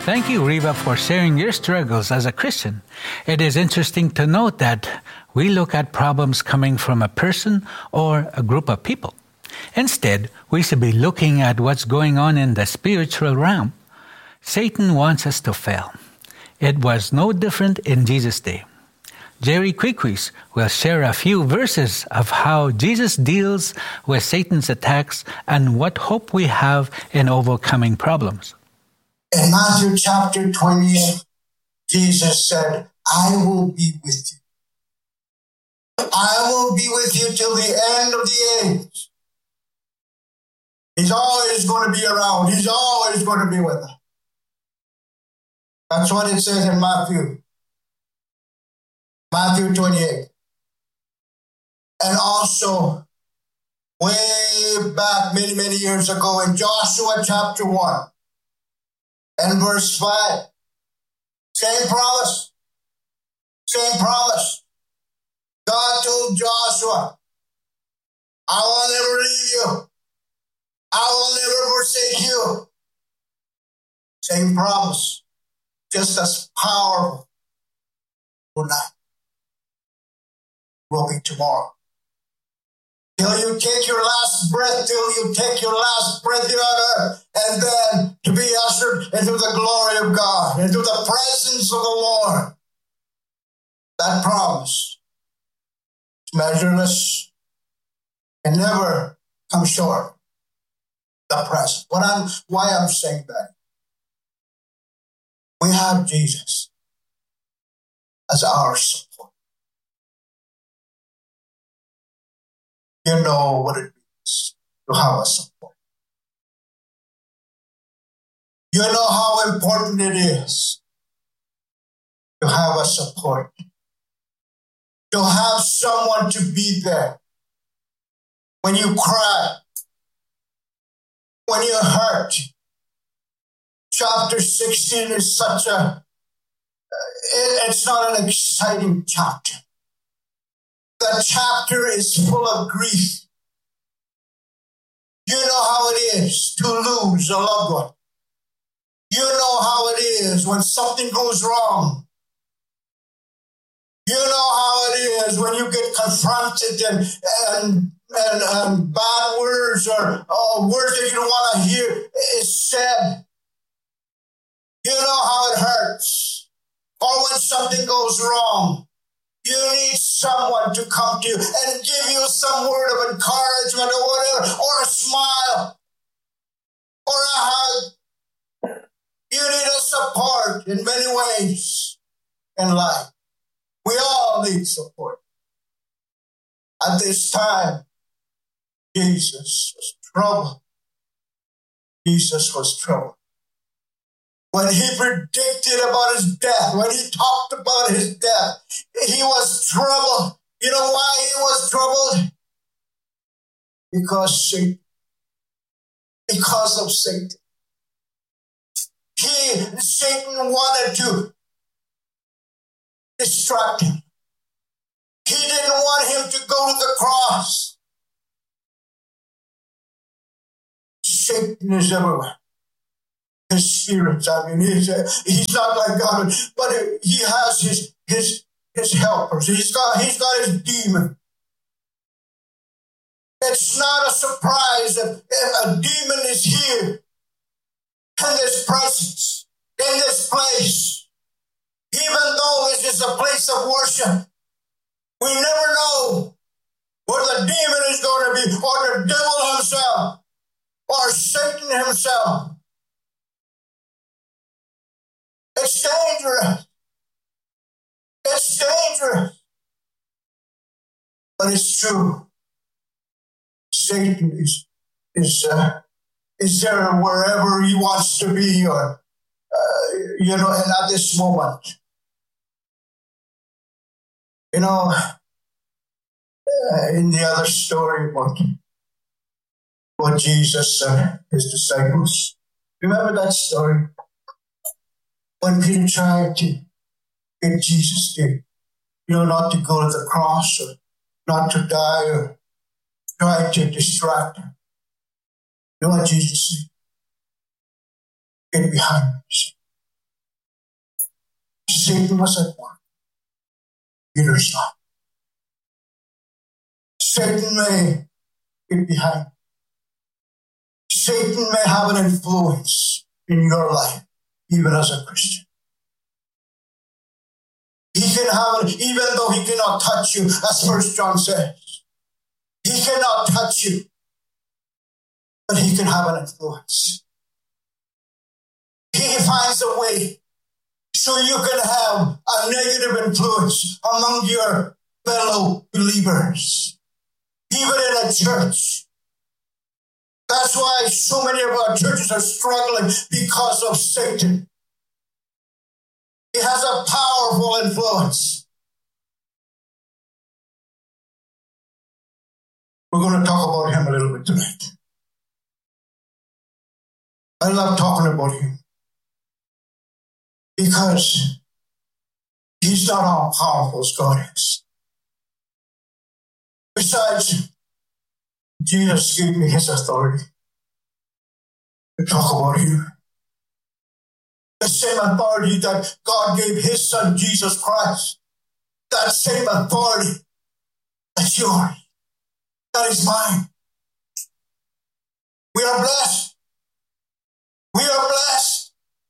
Thank you, Reva, for sharing your struggles as a Christian. It is interesting to note that we look at problems coming from a person or a group of people. Instead, we should be looking at what's going on in the spiritual realm. Satan wants us to fail. It was no different in Jesus' day. Jerry Quickwis will share a few verses of how Jesus deals with Satan's attacks and what hope we have in overcoming problems. In Matthew chapter 28, Jesus said, I will be with you. I will be with you till the end of the age. He's always going to be around. He's always going to be with us. That's what it says in Matthew 28. And also, way back many, many years ago in Joshua chapter 1 and verse 5, same promise. Same promise. God told Joshua, I will never leave you. I will never forsake you. Same promise. Just as powerful tonight will be tomorrow. Till you take your last breath, here on earth, and then to be ushered into the glory of God, into the presence of the Lord. That promise is measureless and never come short. The present. Why I'm saying that? We have Jesus as our support. You know what it means to have a support. You know how important it is to have a support. To have someone to be there when you cry, when you hurt. Chapter 16 is it's not an exciting chapter. The chapter is full of grief. You know how it is to lose a loved one. You know how it is when something goes wrong. You know how it is when you get confronted and bad words or words that you don't want to hear is said. You know how it hurts. Or when something goes wrong, you need someone to come to you and give you some word of encouragement or whatever, or a smile, or a hug. You need a support in many ways in life. We all need support. At this time, Jesus was troubled. Jesus was troubled. When he predicted about his death, when he talked about his death, he was troubled. You know why he was troubled? Because of Satan. Satan wanted to distract him. He didn't want him to go to the cross. Satan is everywhere. His spirit, he's not like God, but he has his helpers. He's got his demon. It's not a surprise that a demon is here in this presence, in this place. Even though this is a place of worship, we never know where the demon is going to be, or the devil himself, or Satan himself. It's dangerous. It's dangerous. But it's true. Satan is there wherever he wants to be, or and at this moment. In the other story about Jesus and his disciples. Remember that story? When Peter tried to get Jesus to, not to go to the cross or not to die or try to distract him. You know what Jesus said? Get behind me. Satan was at work. Peter's not. Satan may get behind. Satan may have an influence in your life, even as a Christian. He can have it, even though he cannot touch you, as 1 John says. He cannot touch you, but he can have an influence. He finds a way so you can have a negative influence among your fellow believers, even in a church. That's why so many of our churches are struggling, because of Satan. He has a powerful influence. We're going to talk about him a little bit tonight. I love talking about him because he's not all powerful as God is. Besides, Jesus gave me his authority to talk about him. The same authority that God gave his son, Jesus Christ. That same authority, that's yours. That is mine. We are blessed. We are blessed.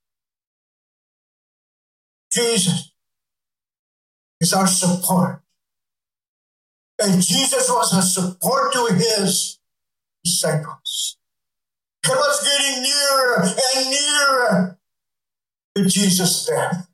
Jesus is our support. And Jesus was a support to his disciples. He was getting nearer and nearer to Jesus' death.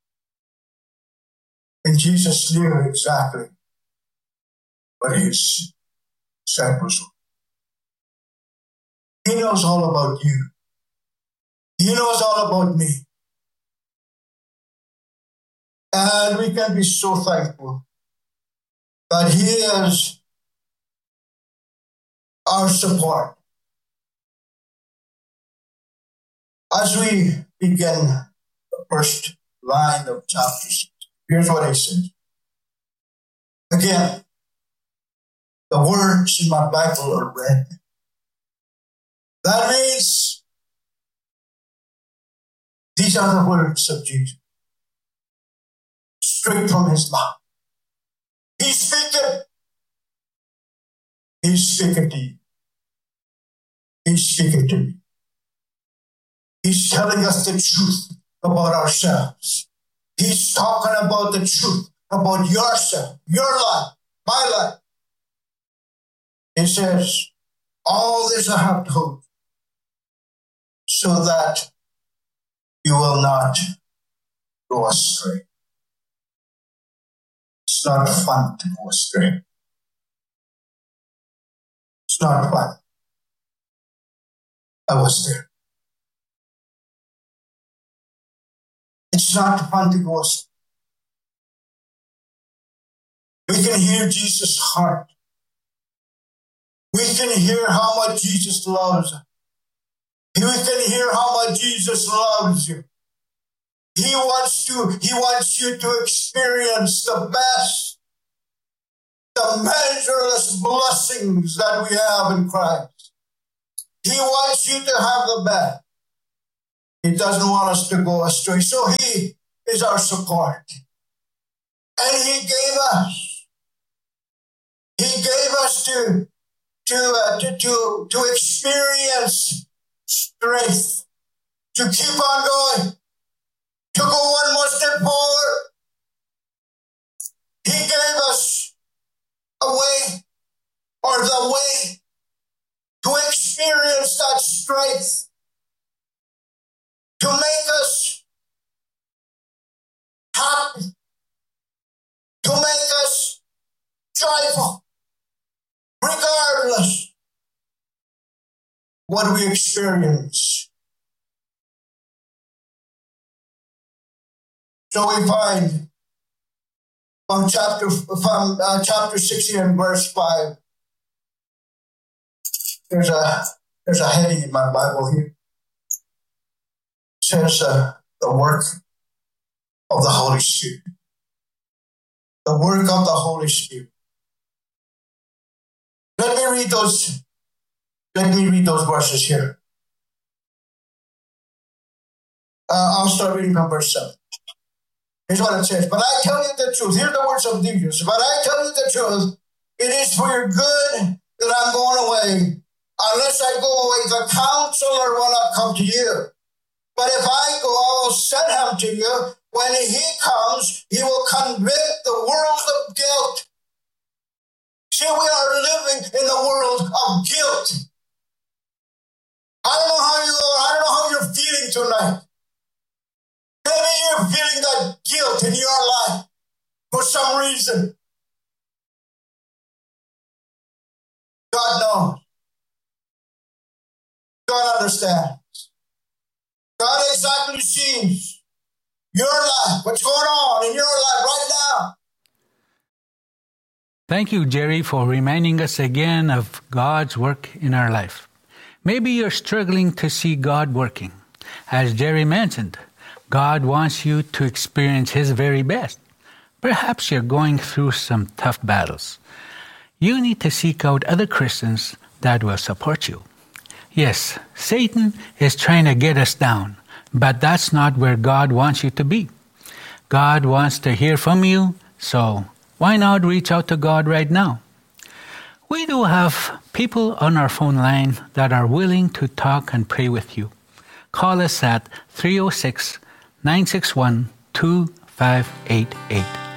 And Jesus knew exactly what his disciples were. He knows all about you. He knows all about me. And we can be so thankful that he is our support. As we begin the first line of chapter 6, here's what he says. Again, the words in my Bible are red. That means these are the words of Jesus, straight from his mouth. He's speaking. He's speaking to you. He's speaking to me. He's telling us the truth about ourselves. He's talking about the truth about yourself, your life, my life. He says, all this I have told, so that you will not go astray. It's not fun to go astray. It's not fun. I was there. It's not fun to go astray. We can hear Jesus' heart. We can hear how much Jesus loves us. We can hear how much Jesus loves you. He wants you to experience the best, the measureless blessings that we have in Christ. He wants you to have the best. He doesn't want us to go astray. So he is our support. And he gave us to experience strength, to keep on going, to go one more step forward. He gave us a way, or the way, to experience that strength, to make us happy, to make us joyful, regardless what we experience. So we find from chapter 16 and verse 5, there's a heading in my Bible here. It says the work of the Holy Spirit. The work of the Holy Spirit. Let me read those verses here. I'll start reading from verse 7. Here's what it says. But I tell you the truth. Here's the words of Jesus. But I tell you the truth. It is for your good that I'm going away. Unless I go away, the counselor will not come to you. But if I go, I will send him to you. When he comes, he will convict the world of guilt. See, we are living in the world of guilt. I don't know how you're feeling tonight. Maybe you're feeling that guilt in your life for some reason. God knows. God understands. God exactly sees your life, what's going on in your life right now. Thank you, Jerry, for reminding us again of God's work in our life. Maybe you're struggling to see God working. As Jerry mentioned, God wants you to experience His very best. Perhaps you're going through some tough battles. You need to seek out other Christians that will support you. Yes, Satan is trying to get us down, but that's not where God wants you to be. God wants to hear from you, so why not reach out to God right now? We do have people on our phone line that are willing to talk and pray with you. Call us at 306-961-2588.